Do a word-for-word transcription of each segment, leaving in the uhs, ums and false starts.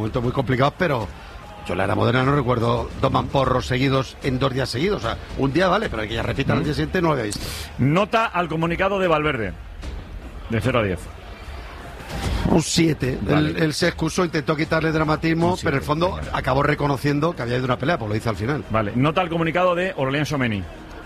momentos muy complicados, pero yo en la era moderna no recuerdo dos mamporros seguidos en dos días seguidos. O sea, un día vale, pero que ya repitan al día siguiente no lo había visto. Nota al comunicado de Valverde, de cero a diez. Un siete. Vale. Él, él se excusó, intentó quitarle dramatismo, pero en el fondo vale. acabó reconociendo que había ido una pelea, pues lo hizo al final. Vale. Nota al comunicado de Aurélien Tchouaméni.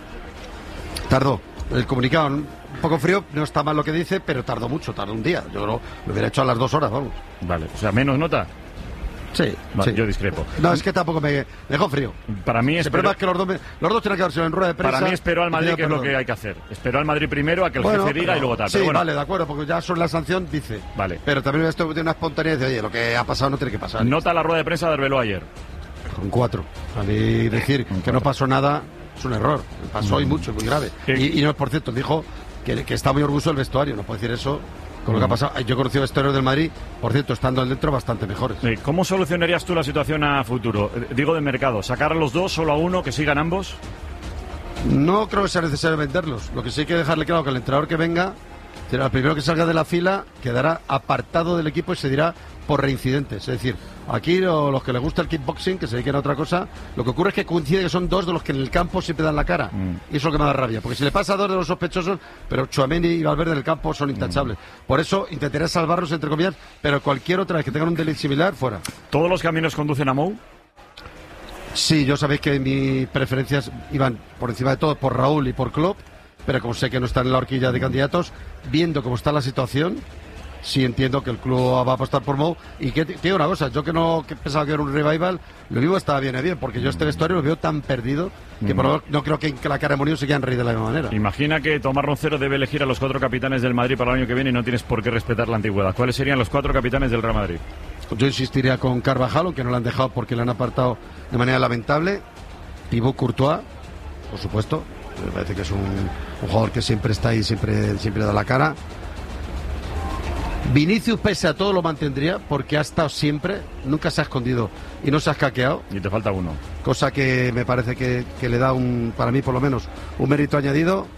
Tardó. El comunicado un poco frío, no está mal lo que dice, pero tardó mucho, tardó un día. Yo lo, lo hubiera hecho a las dos horas, vamos. Vale, o sea, menos nota. Sí, vale, sí. Yo discrepo. No, es que tampoco me, me dejó frío. Para mí es que los dos, me, los dos tienen que darse en rueda de prensa. Para mí esperó al Madrid, que es lo que hay que hacer. Esperó al Madrid primero a que el bueno, jefe diga pero, y luego tal. Sí, pero bueno. vale, de acuerdo, porque ya sobre la sanción dice. Vale. Pero también esto tiene una espontaneidad de, oye, lo que ha pasado no tiene que pasar. Nota la rueda de prensa de Arbeloa ayer. Con cuatro. A mí decir Con que cuatro. no pasó nada es un error. Pasó y mucho, muy grave. Y, y no, por cierto, dijo que, que está muy orgulloso del vestuario. No puede decir eso con lo que ha pasado. Yo he conocido vestuarios del Madrid, por cierto, estando dentro bastante mejores. Sí. ¿Cómo solucionarías tú la situación a futuro? Digo, de mercado. ¿Sacar a los dos, solo a uno, que sigan ambos? No creo que sea necesario venderlos. Lo que sí hay que dejarle claro que el entrenador que venga, será el primero que salga de la fila, quedará apartado del equipo y se dirá por reincidentes. Es decir, aquí o los que les gusta el kickboxing, que se dediquen a otra cosa, lo que ocurre es que coincide que son dos de los que en el campo siempre dan la cara. Mm. Y eso es lo que me da rabia. Porque si le pasa a dos de los sospechosos, pero Tchouaméni y Valverde en el campo son intachables. Mm. Por eso intentaré salvarlos, entre comillas, pero cualquier otra vez que tengan un delito similar, fuera. ¿Todos los caminos conducen a Mou? Sí, yo sabéis que mis preferencias iban por encima de todo por Raúl y por Klopp, pero como sé que no están en la horquilla de candidatos, viendo cómo está la situación, sí entiendo que el club va a apostar por Mou. Y que te digo una cosa, yo que no que pensaba que era un revival, lo mismo estaba bien, bien, porque yo este vestuario lo veo tan perdido que mm. por, no creo que, que la cara de Mourinho se quieran reír de la misma manera. Imagina que Tomás Roncero debe elegir a los cuatro capitanes del Madrid para el año que viene y no tienes por qué respetar la antigüedad. ¿Cuáles serían los cuatro capitanes del Real Madrid? Yo insistiría con Carvajal, aunque no lo han dejado porque le han apartado de manera lamentable. Thibaut Courtois, por supuesto. Me parece que es un, un jugador que siempre está ahí, siempre, siempre da la cara. Vinicius, pese a todo, lo mantendría porque ha estado siempre, nunca se ha escondido y no se ha escaqueado. Y te falta uno. Cosa que me parece que, que le da, un, para mí por lo menos, un mérito añadido.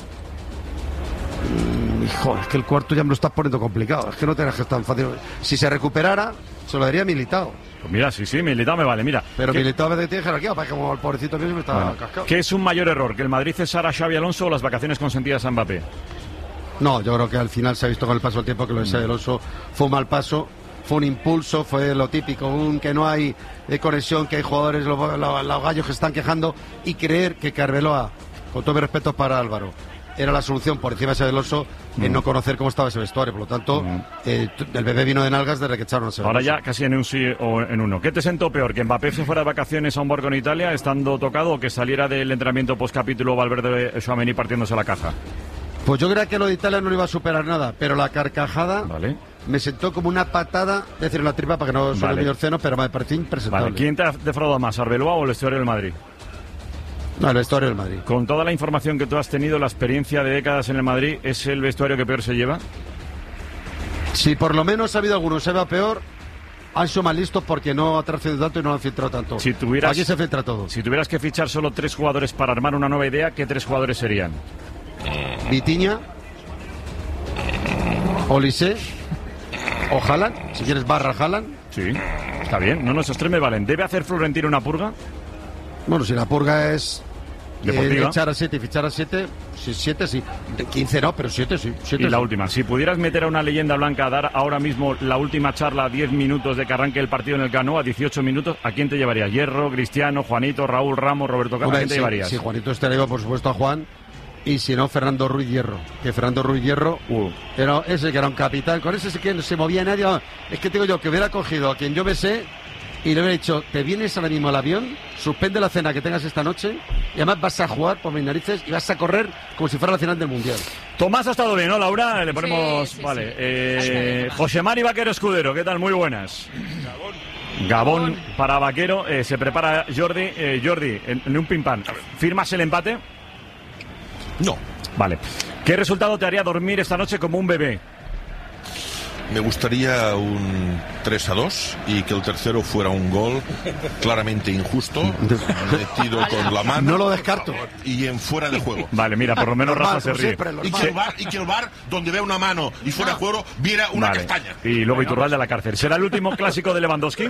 Mm, hijo, es que el cuarto ya me lo estás poniendo complicado. Es que no te dejes que es tan fácil. Si se recuperara, se lo daría a Militao. Pues mira, sí, sí, Militao me vale, mira. Pero ¿Qué? Militao a veces tiene jerarquía, para que como el pobrecito mío me está bueno, cascado. ¿Qué es un mayor error? ¿Que el Madrid cesara a Xabi Alonso o las vacaciones consentidas a Mbappé? No, yo creo que al final se ha visto con el paso del tiempo que lo de Xabi Alonso fue un mal paso, fue un impulso, fue lo típico, un que no hay de conexión, que hay jugadores, los, los, los gallos que están quejando, y creer que Arbeloa, con todo mi respeto para Álvaro, era la solución por encima de Xabi Alonso en mm. no conocer cómo estaba ese vestuario. Por lo tanto, mm. eh, el bebé vino de nalgas desde que echaron a Xabi Ahora Alonso. Ya casi en un sí o en uno. ¿Qué te sentó peor? ¿Que Mbappé se fuera de vacaciones a un barco en Italia estando tocado o que saliera del entrenamiento post-capítulo Valverde Tchouaméni partiéndose la caja? Pues yo creía que lo de Italia no iba a superar nada, pero la carcajada vale. me sentó como una patada, es decir, en la tripa para que no suene vale. el seno, pero me pareció impresentable. Vale. ¿Quién te ha defraudado más, Arbeloa o el vestuario del Madrid? No, el vestuario del Madrid. Con toda la información que tú has tenido, la experiencia de décadas en el Madrid, ¿es el vestuario que peor se lleva? Si por lo menos ha habido alguno se va peor, han sido más listos porque no ha trascendido tanto y no han filtrado tanto. Si tuvieras, aquí se filtra todo. Si tuvieras que fichar solo tres jugadores para armar una nueva idea, ¿qué tres jugadores serían? Vitinha, Olise o Haaland, si quieres barra Haaland. Sí, está bien, no, no, esos tres me valen. ¿Debe hacer Florentino una purga? Bueno, si la purga es eh, echar a siete y fichar a siete, si siete sí, quince no, pero siete sí. Siete y la sí. última, si pudieras meter a una leyenda blanca a dar ahora mismo la última charla a diez minutos de que arranque el partido en el Camp Nou, a dieciocho minutos, ¿a quién te llevarías? ¿Hierro, Cristiano, Juanito, Raúl, Ramos, Roberto Carlos? ¿A quién te sí, llevarías? Si sí, Juanito estaría, por supuesto, a Juan. Y si no, Fernando Ruiz Hierro. Que Fernando Ruiz Hierro uh. era ese que era un capitán. Con ese sí que no se movía nadie. Es que tengo yo que hubiera cogido a quien yo besé y le hubiera dicho: te vienes ahora mismo al avión, suspende la cena que tengas esta noche y además vas a jugar por mis narices y vas a correr como si fuera la final del Mundial. Tomás ha estado bien, ¿no, Laura? Le ponemos... Sí, sí, vale. sí. Eh, José Mari Vaquero Escudero, ¿qué tal? Muy buenas. Gabón. Gabón para Vaquero. Eh, se prepara Jordi. Eh, Jordi, en, en un pim pam. ¿Firmas el empate? No. Vale. ¿Qué resultado te haría dormir esta noche como un bebé? Me gustaría un tres a dos y que el tercero fuera un gol claramente injusto, metido con la mano. No lo descarto. Y en fuera de juego. Vale, mira, por lo menos Rafa se ríe. Y que, el bar, y que el bar, donde vea una mano y fuera de juego, viera una vale. castaña. Y luego Iturralde a la cárcel. ¿Será el último clásico de Lewandowski?